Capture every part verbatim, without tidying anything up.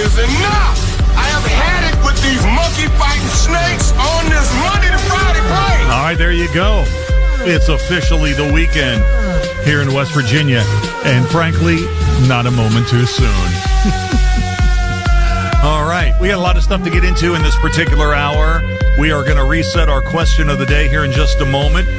is enough. I have had it with these monkey-fighting snakes on this Monday to Friday play. All right, there you go. It's officially the weekend here in West Virginia, and frankly, not a moment too soon. All right, we got a lot of stuff to get into in this particular hour. We are going to reset our question of the day here in just a moment.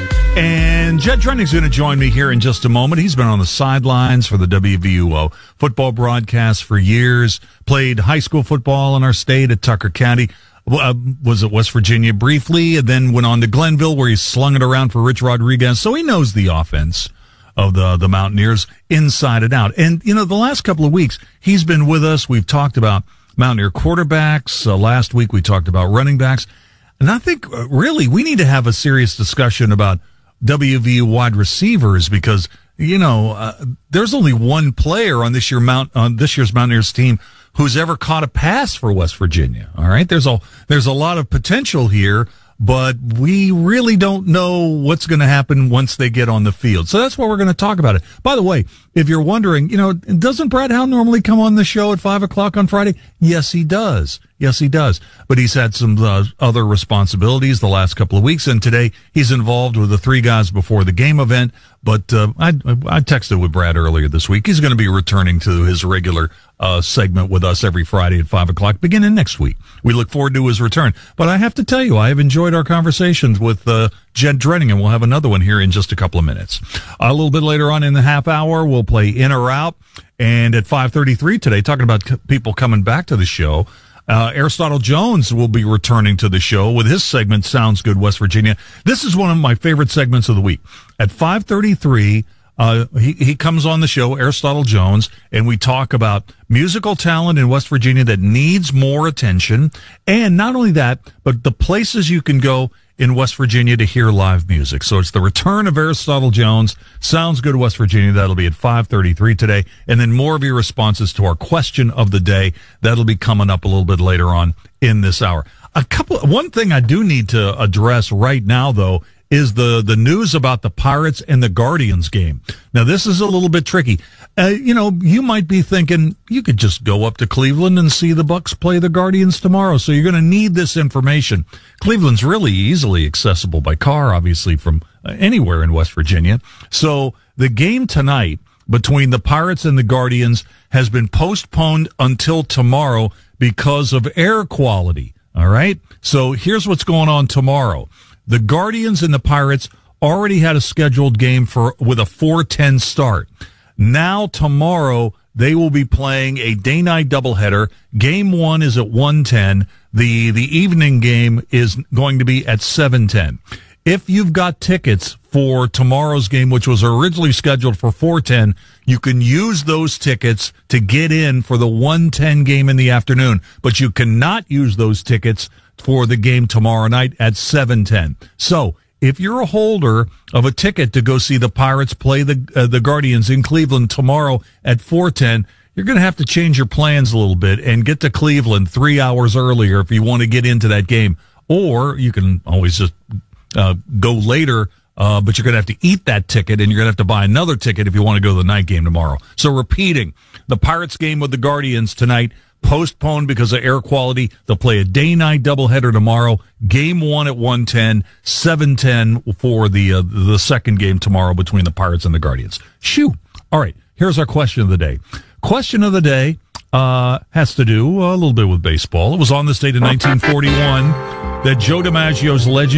And Jed Drenning's going to join me here in just a moment. He's been on the sidelines for the W V U O football broadcast for years, played high school football in our state at Tucker County, uh, was at West Virginia briefly, and then went on to Glenville where he slung it around for Rich Rodriguez. So he knows the offense of the, the Mountaineers inside and out. And, you know, the last couple of weeks, he's been with us. We've talked about Mountaineer quarterbacks. Uh, last week we talked about running backs. And I think, uh, really, we need to have a serious discussion about W V U wide receivers because, you know, uh, there's only one player on this year Mount on this year's Mountaineers team who's ever caught a pass for West Virginia. All right. There's a, there's a lot of potential here, but we really don't know what's going to happen once they get on the field. So that's why we're going to talk about it. By the way, if you're wondering, you know, doesn't Brad Howe normally come on the show at five o'clock on Friday? Yes, he does. Yes, he does. But he's had some uh, other responsibilities the last couple of weeks, and today he's involved with the Three Guys Before the Game event. But uh, I, I texted with Brad earlier this week. He's going to be returning to his regular uh, segment with us every Friday at five o'clock, beginning next week. We look forward to his return. But I have to tell you, I have enjoyed our conversations with uh, Jed Drenning, and we'll have another one here in just a couple of minutes. A little bit later on in the half hour, we'll play In or Out. And at five thirty-three today, talking about c- people coming back to the show, Uh, Aristotle Jones will be returning to the show with his segment, Sounds Good West Virginia. This is one of my favorite segments of the week. At five thirty-three, uh, he, he comes on the show, Aristotle Jones, and we talk about musical talent in West Virginia that needs more attention. And not only that, but the places you can go in West Virginia to hear live music. So it's the return of Aristotle Jones. Sounds Good West Virginia. That'll be at five thirty-three today. And then more of your responses to our question of the day. That'll be coming up a little bit later on in this hour. A couple, one thing I do need to address right now, though, is the, the news about the Pirates and the Guardians game. Now, this is a little bit tricky. Uh, you know, you might be thinking you could just go up to Cleveland and see the Bucks play the Guardians tomorrow. So you're going to need this information. Cleveland's really easily accessible by car, obviously, from uh, anywhere in West Virginia. So the game tonight between the Pirates and the Guardians has been postponed until tomorrow because of air quality. All right. So here's what's going on tomorrow. The Guardians and the Pirates already had a scheduled game for with a four ten start. Now tomorrow they will be playing a day-night doubleheader. Game one is at one ten. The the evening game is going to be at seven ten. If you've got tickets for tomorrow's game, which was originally scheduled for four ten, you can use those tickets to get in for the one ten game in the afternoon, but you cannot use those tickets for the game tomorrow night at seven ten. So if you're a holder of a ticket to go see the Pirates play the uh, the Guardians in Cleveland tomorrow at four ten, you're going to have to change your plans a little bit and get to Cleveland three hours earlier if you want to get into that game. Or you can always just uh, go later, uh, but you're going to have to eat that ticket, and you're going to have to buy another ticket if you want to go to the night game tomorrow. So repeating, the Pirates game with the Guardians tonight, postponed because of air quality. They'll play a day-night doubleheader tomorrow. Game one at one ten, seven ten for the uh, the second game tomorrow between the Pirates and the Guardians. Shoo! All right, here's our question of the day. Question of the day uh, has to do a little bit with baseball. It was on this date in nineteen forty-one that Joe DiMaggio's legend